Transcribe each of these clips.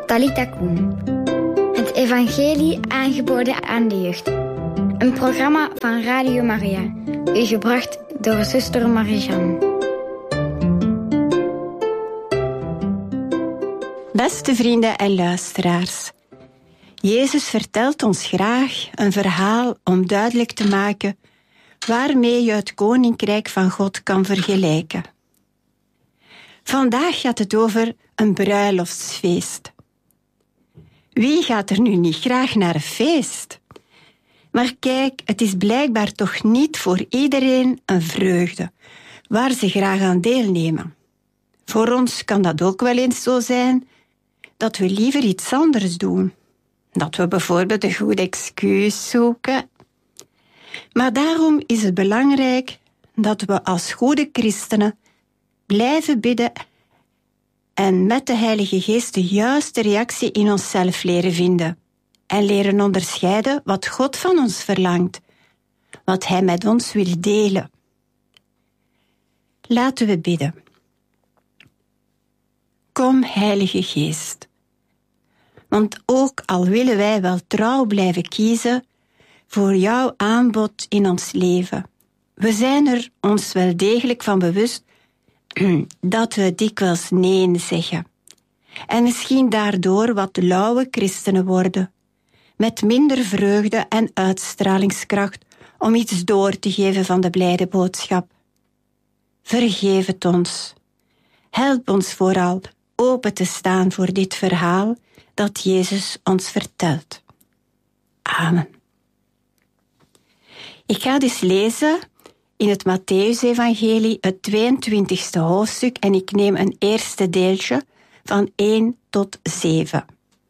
Talita Kum. Het evangelie aangeboden aan de jeugd. Een programma van Radio Maria. U gebracht door zuster Marie-Jeanne. Beste vrienden en luisteraars. Jezus vertelt ons graag een verhaal om duidelijk te maken waarmee je het koninkrijk van God kan vergelijken. Vandaag gaat het over een bruiloftsfeest. Wie gaat er nu niet graag naar een feest? Maar kijk, het is blijkbaar toch niet voor iedereen een vreugde, waar ze graag aan deelnemen. Voor ons kan dat ook wel eens zo zijn, dat we liever iets anders doen. Dat we bijvoorbeeld een goed excuus zoeken. Maar daarom is het belangrijk dat we als goede christenen blijven bidden en met de Heilige Geest de juiste reactie in onszelf leren vinden en leren onderscheiden wat God van ons verlangt, wat Hij met ons wil delen. Laten we bidden. Kom, Heilige Geest. Want ook al willen wij wel trouw blijven kiezen voor jouw aanbod in ons leven, we zijn er ons wel degelijk van bewust dat we dikwijls nee zeggen. En misschien daardoor wat lauwe christenen worden, met minder vreugde en uitstralingskracht om iets door te geven van de blijde boodschap. Vergeef het ons. Help ons vooral open te staan voor dit verhaal dat Jezus ons vertelt. Amen. Ik ga dus lezen in het Mattheüs-evangelie het 22e hoofdstuk en ik neem een eerste deeltje van 1 tot 7.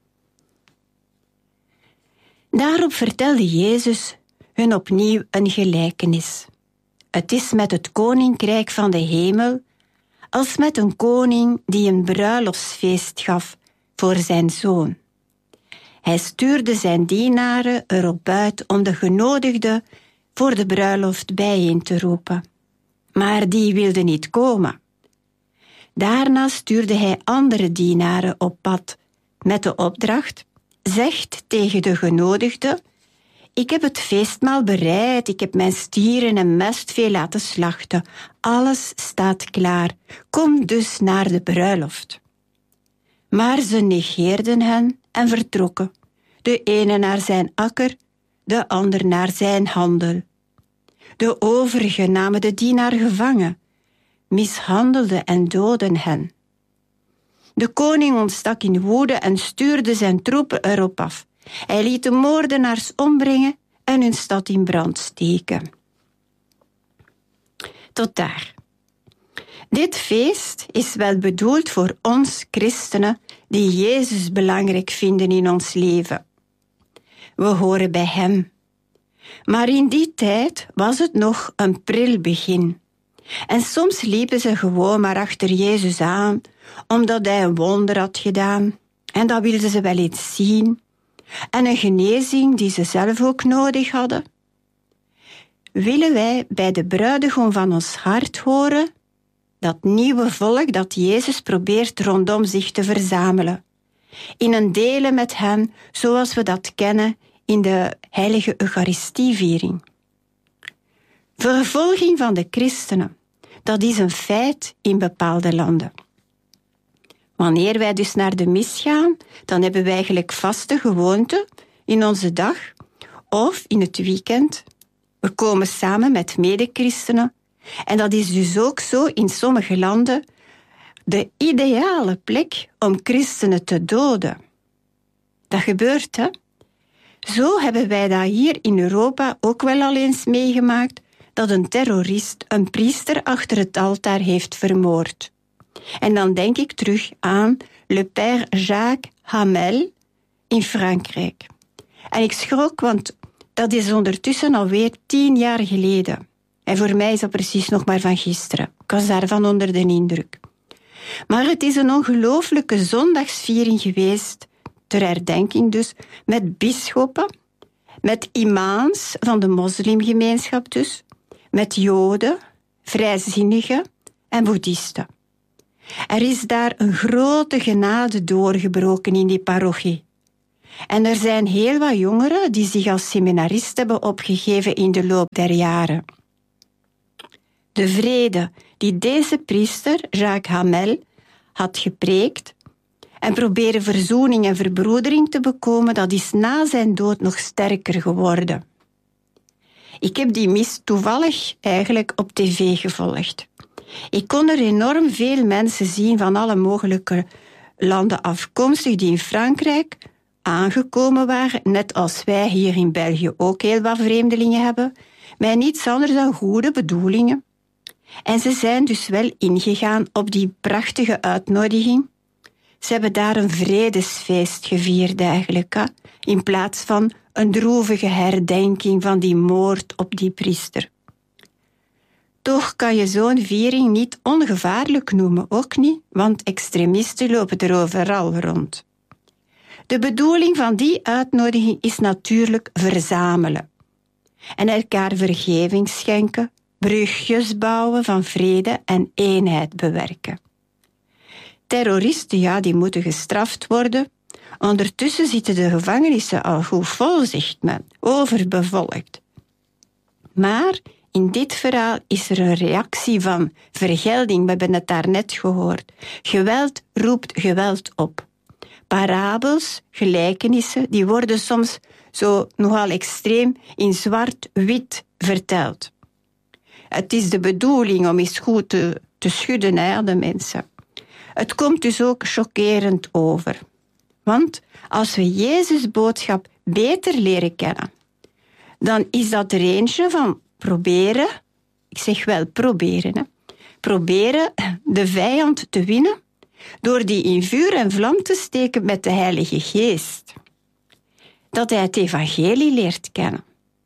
Daarop vertelde Jezus hun opnieuw een gelijkenis. Het is met het koninkrijk van de hemel als met een koning die een bruiloftsfeest gaf voor zijn zoon. Hij stuurde zijn dienaren erop uit om de genodigden voor de bruiloft bijeen te roepen. Maar die wilden niet komen. Daarna stuurde hij andere dienaren op pad met de opdracht: zegt tegen de genodigden: ik heb het feestmaal bereid, ik heb mijn stieren en mestvee laten slachten. Alles staat klaar. Kom dus naar de bruiloft. Maar ze negeerden hen en vertrokken. De ene naar zijn akker, de ander naar zijn handel. De overigen namen de dienaar gevangen, mishandelden en doodden hen. De koning ontstak in woede en stuurde zijn troepen erop af. Hij liet de moordenaars ombrengen en hun stad in brand steken. Tot daar. Dit feest is wel bedoeld voor ons christenen die Jezus belangrijk vinden in ons leven. We horen bij Hem. Maar in die tijd was het nog een pril begin. En soms liepen ze gewoon maar achter Jezus aan, omdat Hij een wonder had gedaan. En dat wilden ze wel eens zien. En een genezing die ze zelf ook nodig hadden. Willen wij bij de bruidegom van ons hart horen, dat nieuwe volk dat Jezus probeert rondom zich te verzamelen, in een delen met hen zoals we dat kennen in de heilige Eucharistieviering. Vervolging van de christenen, dat is een feit in bepaalde landen. Wanneer wij dus naar de mis gaan, dan hebben wij eigenlijk vaste gewoonten in onze dag of in het weekend. We komen samen met medechristenen en dat is dus ook zo in sommige landen de ideale plek om christenen te doden. Dat gebeurt, hè? Zo hebben wij dat hier in Europa ook wel al eens meegemaakt, dat een terrorist een priester achter het altaar heeft vermoord. En dan denk ik terug aan Le Père Jacques Hamel in Frankrijk. En ik schrok, want dat is ondertussen alweer 10 jaar geleden. En voor mij is dat precies nog maar van gisteren. Ik was daarvan onder de indruk. Maar het is een ongelooflijke zondagsviering geweest, ter herdenking dus, met bisschoppen, met imams van de moslimgemeenschap dus, met joden, vrijzinnigen en boeddhisten. Er is daar een grote genade doorgebroken in die parochie. En er zijn heel wat jongeren die zich als seminarist hebben opgegeven in de loop der jaren. De vrede die deze priester, Jacques Hamel, had gepreekt en proberen verzoening en verbroedering te bekomen, dat is na zijn dood nog sterker geworden. Ik heb die mis toevallig eigenlijk op tv gevolgd. Ik kon er enorm veel mensen zien van alle mogelijke landen afkomstig die in Frankrijk aangekomen waren, net als wij hier in België ook heel wat vreemdelingen hebben, met niets anders dan goede bedoelingen. En ze zijn dus wel ingegaan op die prachtige uitnodiging. Ze hebben daar een vredesfeest gevierd eigenlijk, hè? In plaats van een droevige herdenking van die moord op die priester. Toch kan je zo'n viering niet ongevaarlijk noemen, ook niet, want extremisten lopen er overal rond. De bedoeling van die uitnodiging is natuurlijk verzamelen en elkaar vergeving schenken, brugjes bouwen van vrede en eenheid bewerken. Terroristen, ja, die moeten gestraft worden. Ondertussen zitten de gevangenissen al goed vol, zegt men, overbevolkt. Maar in dit verhaal is er een reactie van vergelding, we hebben het daarnet gehoord. Geweld roept geweld op. Parabels, gelijkenissen, die worden soms zo nogal extreem in zwart-wit verteld. Het is de bedoeling om eens goed te schudden aan de mensen. Het komt dus ook chockerend over. Want als we Jezus' boodschap beter leren kennen, dan is dat er eentje van proberen, ik zeg wel proberen, hè, proberen de vijand te winnen door die in vuur en vlam te steken met de Heilige Geest. Dat hij het evangelie leert kennen.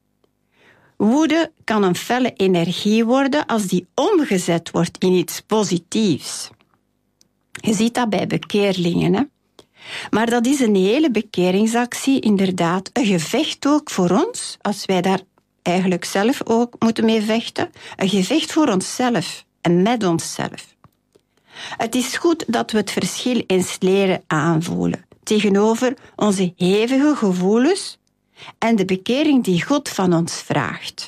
Woede kan een felle energie worden als die omgezet wordt in iets positiefs. Je ziet dat bij bekeerlingen, hè? Maar dat is een hele bekeringsactie, inderdaad. Een gevecht ook voor ons, als wij daar eigenlijk zelf ook moeten mee vechten. Een gevecht voor onszelf en met onszelf. Het is goed dat we het verschil eens leren aanvoelen tegenover onze hevige gevoelens en de bekering die God van ons vraagt.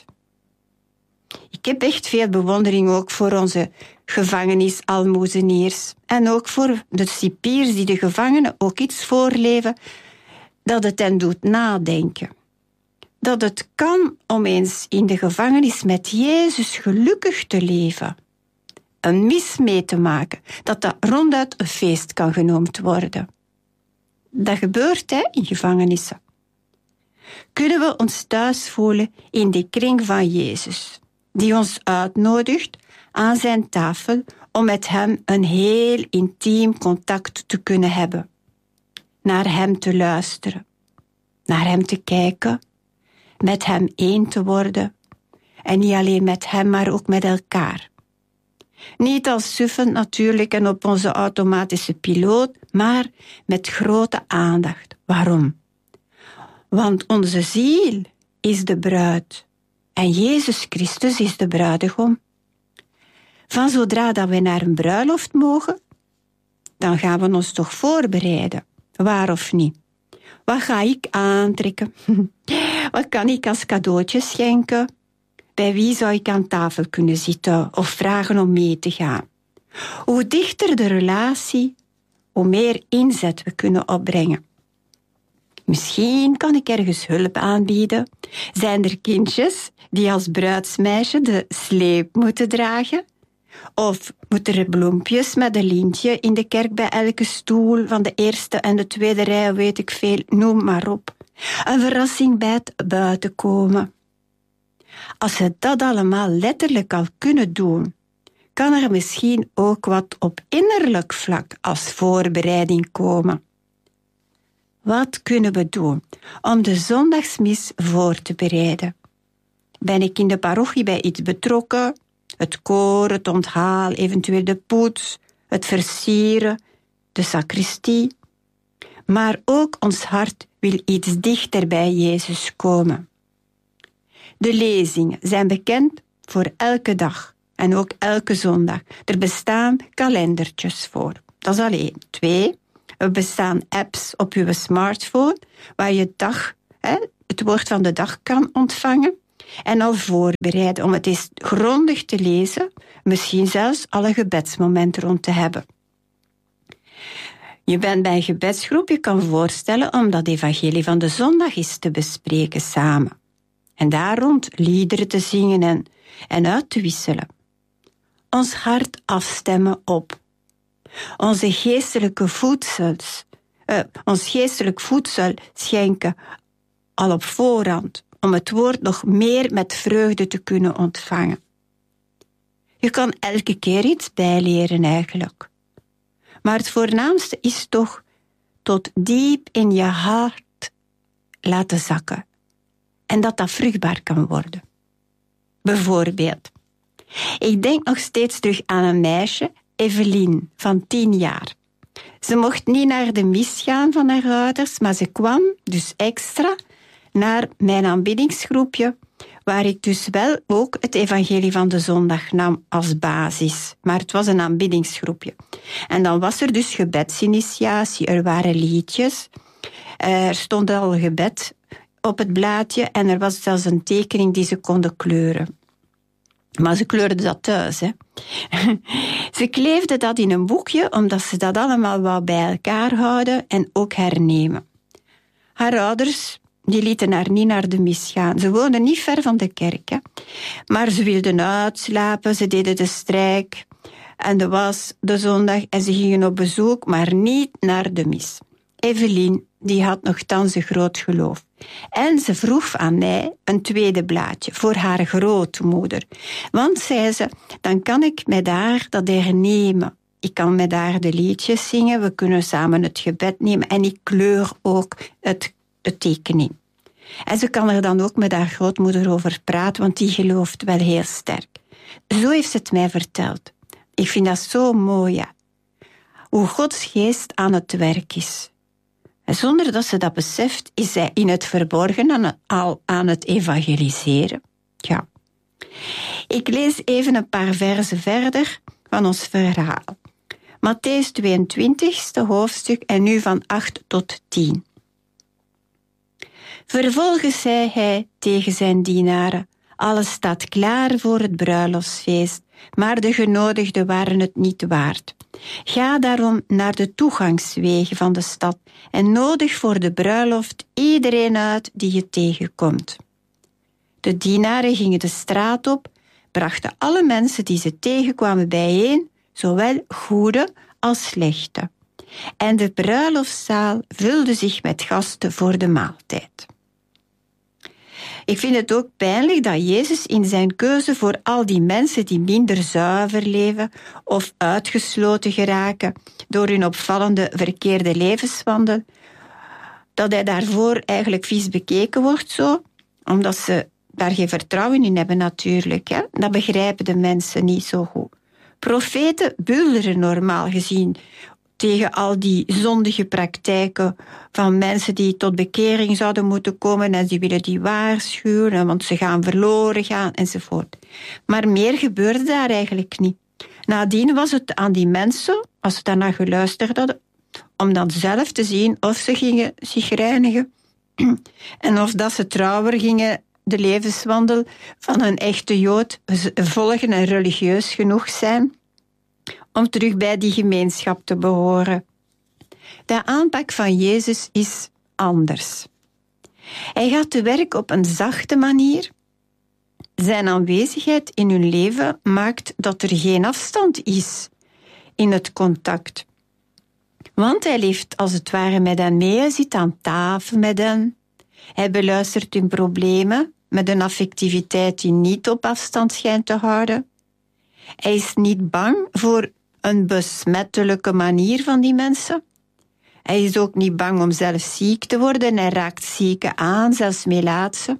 Ik heb echt veel bewondering ook voor onze gevangenisalmoezeniers en ook voor de cipiers die de gevangenen ook iets voorleven dat het hen doet nadenken. Dat het kan om eens in de gevangenis met Jezus gelukkig te leven. Een mis mee te maken, dat ronduit een feest kan genoemd worden. Dat gebeurt in gevangenissen. Kunnen we ons thuis voelen in de kring van Jezus, die ons uitnodigt aan zijn tafel om met hem een heel intiem contact te kunnen hebben. Naar hem te luisteren, naar hem te kijken, met hem één te worden. En niet alleen met hem, maar ook met elkaar. Niet als suffend natuurlijk en op onze automatische piloot, maar met grote aandacht. Waarom? Want onze ziel is de bruid en Jezus Christus is de bruidegom. Van zodra dat we naar een bruiloft mogen, dan gaan we ons toch voorbereiden. Waar of niet? Wat ga ik aantrekken? Wat kan ik als cadeautje schenken? Bij wie zou ik aan tafel kunnen zitten of vragen om mee te gaan? Hoe dichter de relatie, hoe meer inzet we kunnen opbrengen. Misschien kan ik ergens hulp aanbieden. Zijn er kindjes die als bruidsmeisje de sleep moeten dragen? Of moeten er bloempjes met een lintje in de kerk bij elke stoel van de eerste en de tweede rij, weet ik veel, noem maar op. Een verrassing bij het buiten komen. Als we dat allemaal letterlijk al kunnen doen, kan er misschien ook wat op innerlijk vlak als voorbereiding komen. Wat kunnen we doen om de zondagsmis voor te bereiden? Ben ik in de parochie bij iets betrokken? Het koor, het onthaal, eventueel de poets, het versieren, de sacristie. Maar ook ons hart wil iets dichter bij Jezus komen. De lezingen zijn bekend voor elke dag En ook elke zondag. Er bestaan kalendertjes voor. Dat is al 1. 2. Er bestaan apps op je smartphone waar je het woord van de dag kan ontvangen en al voorbereiden om het eens grondig te lezen, misschien zelfs alle gebedsmomenten rond te hebben. Je bent bij een gebedsgroep, je kan voorstellen om dat evangelie van de zondag eens te bespreken samen. En daar rond liederen te zingen en uit te wisselen. Ons hart afstemmen op. Ons geestelijk voedsel schenken al op voorhand, om het woord nog meer met vreugde te kunnen ontvangen. Je kan elke keer iets bijleren eigenlijk. Maar het voornaamste is toch tot diep in je hart laten zakken. En dat vruchtbaar kan worden. Bijvoorbeeld, ik denk nog steeds terug aan een meisje, Evelien, van 10 jaar. Ze mocht niet naar de mis gaan van haar ouders, maar ze kwam dus extra naar mijn aanbiddingsgroepje, waar ik dus wel ook het evangelie van de zondag nam als basis. Maar het was een aanbiddingsgroepje. En dan was er dus gebedsinitiatie, er waren liedjes, er stond al gebed op het blaadje en er was zelfs een tekening die ze konden kleuren. Maar ze kleurde dat thuis, hè. Ze kleefde dat in een boekje, omdat ze dat allemaal wou bij elkaar houden en ook hernemen. Haar ouders, die lieten haar niet naar de mis gaan. Ze woonden niet ver van de kerk, hè. Maar ze wilden uitslapen, ze deden de strijk en de was de zondag en ze gingen op bezoek, maar niet naar de mis. Evelien, die had nogthans een groot geloof. En ze vroeg aan mij een tweede blaadje voor haar grootmoeder. Want, zei ze, dan kan ik met haar dat hernemen. Ik kan met haar de liedjes zingen, we kunnen samen het gebed nemen en ik kleur ook de tekening. En ze kan er dan ook met haar grootmoeder over praten, want die gelooft wel heel sterk. Zo heeft ze het mij verteld. Ik vind dat zo mooi, ja. Hoe Gods geest aan het werk is. En zonder dat ze dat beseft, is zij in het verborgen al aan het evangeliseren. Ja. Ik lees even een paar verzen verder van ons verhaal. Mattheüs 22e hoofdstuk en nu van 8 tot 10. Vervolgens zei hij tegen zijn dienaren: alles staat klaar voor het bruiloftsfeest, maar de genodigden waren het niet waard. Ga daarom naar de toegangswegen van de stad en nodig voor de bruiloft iedereen uit die je tegenkomt. De dienaren gingen de straat op, brachten alle mensen die ze tegenkwamen bijeen, zowel goede als slechte. En de bruiloftszaal vulde zich met gasten voor de maaltijd. Ik vind het ook pijnlijk dat Jezus in zijn keuze voor al die mensen die minder zuiver leven of uitgesloten geraken door hun opvallende verkeerde levenswandel, dat hij daarvoor eigenlijk vies bekeken wordt zo, omdat ze daar geen vertrouwen in hebben natuurlijk. Hè? Dat begrijpen de mensen niet zo goed. Profeten bulderen normaal gezien tegen al die zondige praktijken van mensen die tot bekering zouden moeten komen en die willen die waarschuwen, want ze gaan verloren gaan enzovoort. Maar meer gebeurde daar eigenlijk niet. Nadien was het aan die mensen, als ze daarna geluisterd hadden, om dan zelf te zien of ze gingen zich reinigen en of dat ze trouwer gingen de levenswandel van een echte Jood volgen en religieus genoeg zijn om terug bij die gemeenschap te behoren. De aanpak van Jezus is anders. Hij gaat te werk op een zachte manier. Zijn aanwezigheid in hun leven maakt dat er geen afstand is in het contact. Want hij leeft als het ware met hen mee, hij zit aan tafel met hen. Hij beluistert hun problemen met een affectiviteit die niet op afstand schijnt te houden. Hij is niet bang voor een besmettelijke manier van die mensen. Hij is ook niet bang om zelf ziek te worden. Hij raakt zieken aan, zelfs melaatsen.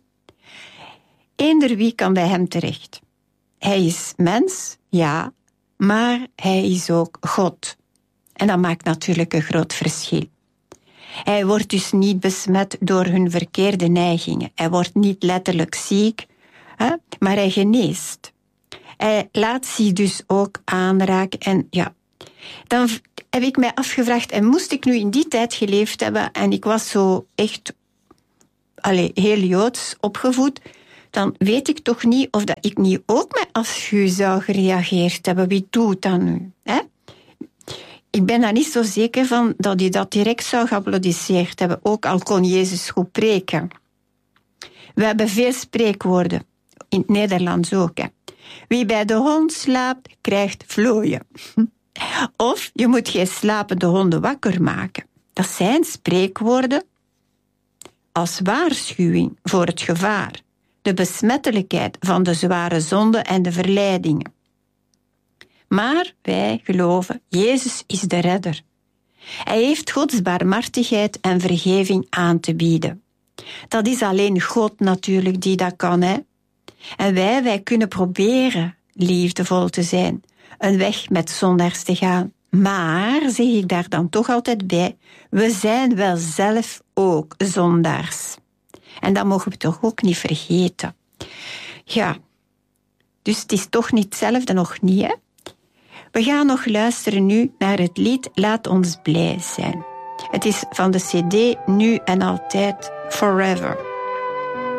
Eender wie kan bij hem terecht. Hij is mens, ja, maar hij is ook God. En dat maakt natuurlijk een groot verschil. Hij wordt dus niet besmet door hun verkeerde neigingen. Hij wordt niet letterlijk ziek, maar hij geneest. Hij laat zich dus ook aanraken. En ja, dan heb ik mij afgevraagd, en moest ik nu in die tijd geleefd hebben, en ik was zo echt heel Joods opgevoed, dan weet ik toch niet of dat ik niet ook met afschuw zou gereageerd hebben. Wie doet dat nu? Hè? Ik ben daar niet zo zeker van dat hij dat direct zou geapplaudisseerd hebben, ook al kon Jezus goed preken. We hebben veel spreekwoorden, in het Nederlands ook. Hè. Wie bij de hond slaapt, krijgt vlooien. Of je moet geen slapende honden wakker maken. Dat zijn spreekwoorden als waarschuwing voor het gevaar, de besmettelijkheid van de zware zonden en de verleidingen. Maar wij geloven, Jezus is de redder. Hij heeft Gods barmhartigheid en vergeving aan te bieden. Dat is alleen God natuurlijk die dat kan, hè. En wij kunnen proberen liefdevol te zijn, een weg met zondaars te gaan. Maar, zeg ik daar dan toch altijd bij, we zijn wel zelf ook zondaars. En dat mogen we toch ook niet vergeten. Ja, dus het is toch niet hetzelfde, nog niet, hè? We gaan nog luisteren nu naar het lied Laat ons blij zijn. Het is van de CD Nu en Altijd Forever.